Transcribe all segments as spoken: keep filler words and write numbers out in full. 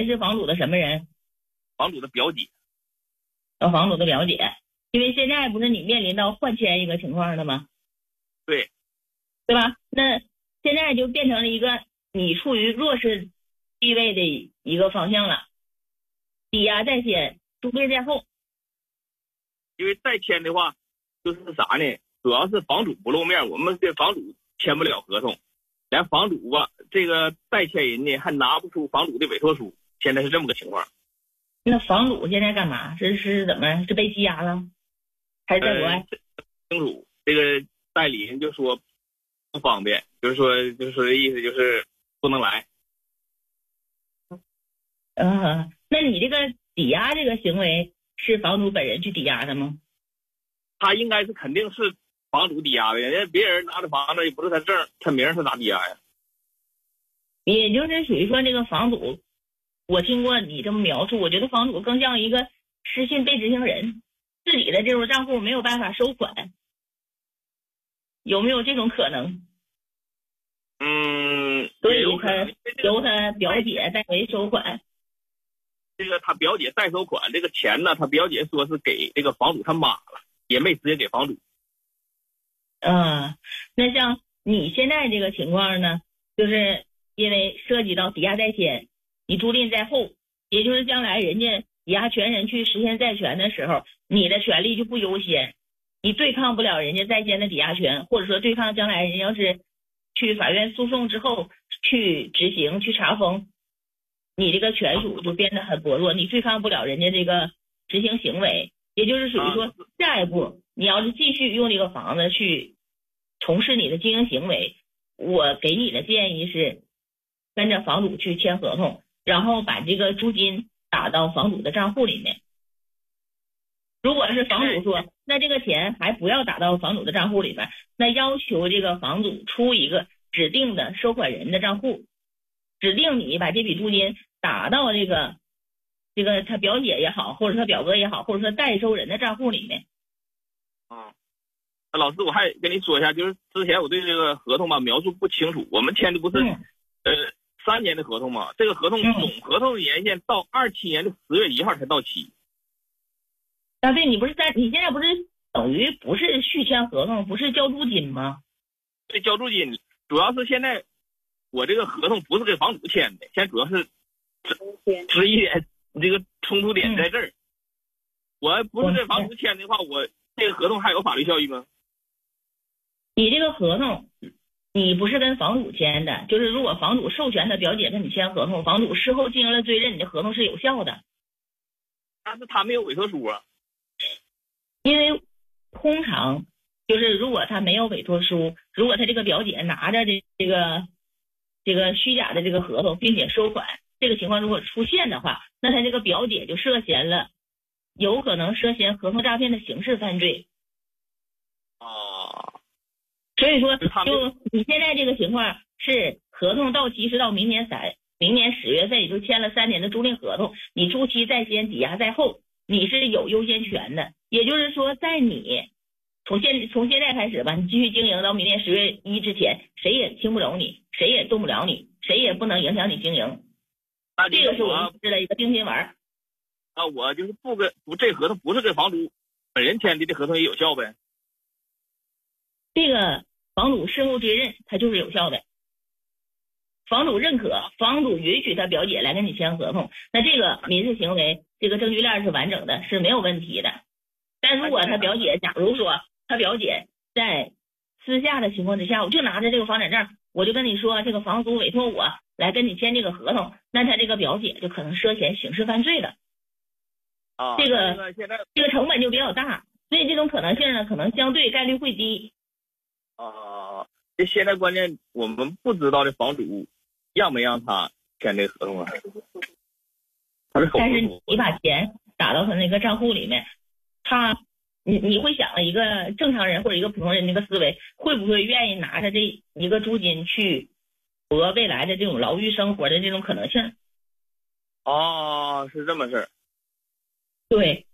谁是房主的什么人？ 房主的表姐。 呃，房主的表姐。因为现在不是你面临到换迁一个情况了吗？ 对。 对吧？那现在就变成了一个你处于弱势地位的一个方向了。抵押在先，租赁在后。 因为再签的话，就是啥呢？主要是房主不露面，我们跟房主签不了合同，连房主吧，这个代签人呢还拿不出房主的委托书，现在是这么个情况。 那房主现在干嘛？是是怎么？是被羁押了，还是在国外？ 呃、清楚，这个代理人就说不方便，就是说就是说的意思就是不能来。 嗯、呃，那你这个抵押这个行为是房主本人去抵押的吗？ 他应该是肯定是房主抵押的，人家别人拿的房子也不是他证，他名是咋抵押呀？ 也就是属于说这个房主，我听过你这么描述，我觉得房主更像一个失信被执行人，自己的这种账户没有办法收款，有没有这种可能？ 嗯， 所以他由他表姐代为收款。 这个他表姐代收款，这个钱呢，他表姐说是给这个房主他妈了，也没直接给房主。 嗯，那像你现在这个情况呢，就是因为涉及到抵押在先，你租赁在后，也就是将来人家抵押权人去实现债权的时候，你的权利就不优先，你对抗不了人家在先的抵押权，或者说对抗将来人要是去法院诉讼之后去执行去查封，你这个权属就变得很薄弱，你对抗不了人家这个执行行为，也就是属于说下一步你要是继续用这个房子去从事你的经营行为，我给你的建议是跟着房主去签合同，然后把这个租金打到房主的账户里面。如果是房主说那这个钱还不要打到房主的账户里面，那要求这个房主出一个指定的收款人的账户，指定你把这笔租金打到这个这个他表姐也好，或者他表哥也好，或者说代收人的账户里面。 啊，那老师我还跟你说一下，就是之前我对这个合同吧描述不清楚，我们签的不是、嗯、呃三年的合同嘛，这个合同总合同的年限到二七年的十月一号才到期。 啊，对，你不是在你现在不是等于不是续签合同，不是交租金吗？ 对，交租金，主要是现在我这个合同不是跟房主签的，现在主要是这一点，这个冲突点在这儿。嗯、我不是跟房主签的话，我这个合同还有法律效益吗？ 你这个合同，你不是跟房主签的，就是如果房主授权他表姐跟你签合同，房主事后进行了追认，你的合同是有效的。 但是他没有委托书啊。 因为通常就是如果他没有委托书，如果他这个表姐拿着这这个这个虚假的这个合同并且收款，这个情况如果出现的话，那他这个表姐就涉嫌了，有可能涉嫌合同诈骗的刑事犯罪。 哦， 所以说就你现在这个情况是合同到期是到明年三明年十月份，也就签了三年的租赁合同，你租期在先抵押在后，你是有优先权的。也就是说，在你从现从现在开始吧，你继续经营到明年十月一之前，谁也轻不了你，谁也动不了你，谁也不能影响你经营。 那这个是我们吃了一个定心丸。 啊，我就是不跟不这合同不是跟房主本人签的，这合同也有效呗？ 这个房主事后追认，它就是有效的。房主认可，房主允许他表姐来跟你签合同，那这个民事行为这个证据链是完整的，是没有问题的。但如果他表姐，假如说他表姐在私下的情况之下，我就拿着这个房产证，我就跟你说这个房主委托我来跟你签这个合同，那他这个表姐就可能涉嫌刑事犯罪了。 啊， 这个这个成本就比较大，所以这种可能性呢，可能相对概率会低。 啊，这现在关键我们不知道这房主让没让他签这个合同啊？他是但是你把钱打到他那个账户里面。他，你你会想了一个正常人或者一个普通人那个思维，会不会愿意拿着这一个租金去博未来的这种牢狱生活的这种可能性？ 哦，是这么事儿。 对。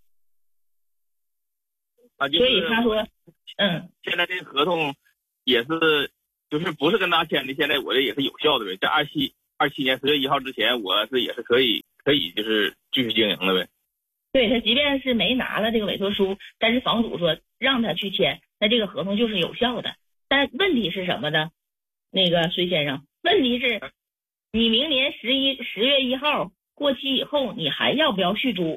啊，就是、 所以他说，嗯， 现在这个合同也是，就是不是跟他签的，现在我这也是有效的呗。在二七二七年十月一号之前，我是也是可以可以就是继续经营了呗。 对，他即便是没拿了这个委托书，但是房主说让他去签，那这个合同就是有效的。但问题是什么呢？那个孙先生，问题是你明年十一十月一号过期以后，你还要不要续租？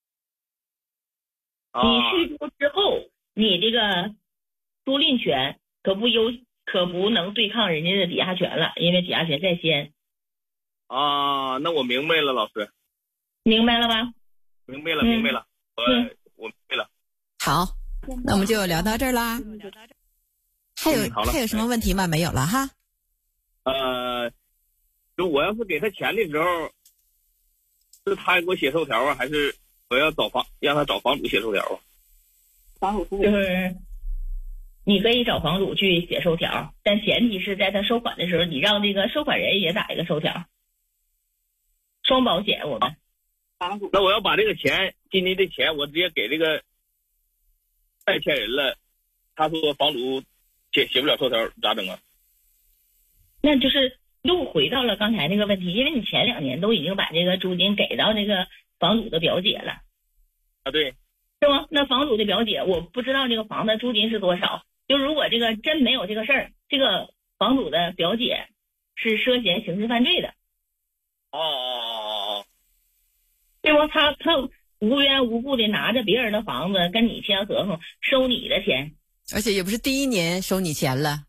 啊、 你续租之后，你这个租赁权可不优可不能对抗人家的抵押权了，因为抵押权在先。 啊，那我明白了，老师。 明白了吧？ 明白了，明白了，我、 嗯、 我明白了。 好，那我们就聊到这儿啦。还有、 嗯、好了， 还有什么问题吗？没有了哈。 呃，就我要是给他钱的时候，是他给我写收条啊，还是我要找房让他找房主写收条啊？ 房主就是你可以找房主去写收条，但前提是在他收款的时候，你让这个收款人也打一个收条，双保险我们。 那我要把这个钱今天的钱我直接给这个代签人了，他说房主写写不了收条咋整啊？ 那就是又回到了刚才那个问题，因为你前两年都已经把这个租金给到这个房主的表姐了啊，对， 是吗？那房主的表姐我不知道这个房子租金是多少，就如果这个真没有这个事儿，这个房主的表姐是涉嫌刑事犯罪的。 哦哦哦哦哦， 对不？他他无缘无故的拿着别人的房子跟你签合同，收你的钱， 而且也不是第一年收你钱了。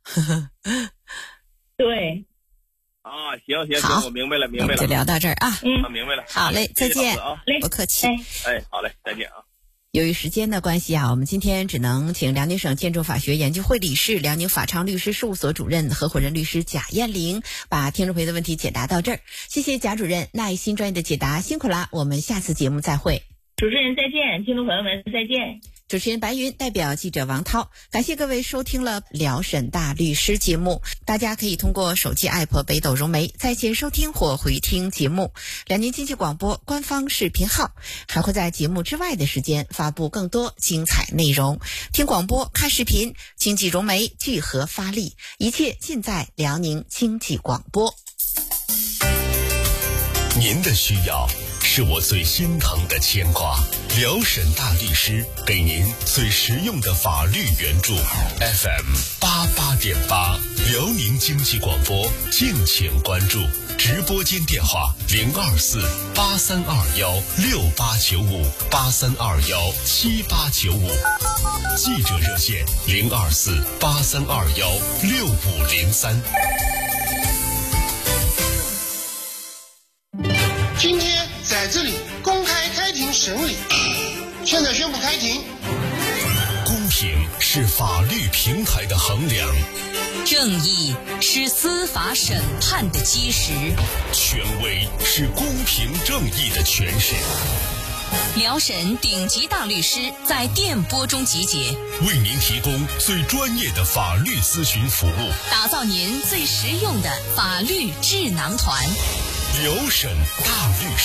对。 啊，行行行，我明白了，明白了， 就聊到这儿啊。 嗯， 啊，明白了。 好嘞，再见啊， 不客气。 哎，好嘞，再见啊。 由于时间的关系啊，我们今天只能请辽宁省建筑法学研究会理事、辽宁法昌律师事务所主任、合伙人律师贾艳玲把听众朋友的问题解答到这儿。谢谢贾主任耐心专业的解答，辛苦啦！我们下次节目再会。 主持人再见，听众朋友们再见。 主持人白云代表记者王涛，感谢各位收听了辽沈大律师节目。大家可以通过手机 app 北斗融媒在线收听或回听节目。辽宁经济广播官方视频号还会在节目之外的时间发布更多精彩内容。听广播看视频，经济融媒聚合发力，一切尽在辽宁经济广播。 您的需要是我最心疼的牵挂，辽沈大律师给您最实用的法律援助。F M 八八点八，辽宁经济广播，敬请关注。直播间电话零二四八三二幺六八九五八三二幺七八九五，记者热线零二四八三二幺六五零三。 今天在这里公开开庭审理，现在宣布开庭。 公平是法律平台的衡量， 正义是司法审判的基石， 权威是公平正义的诠释。 辽沈顶级大律师在电波中集结， 为您提供最专业的法律咨询服务， 打造您最实用的法律智囊团。 辽沈大律师。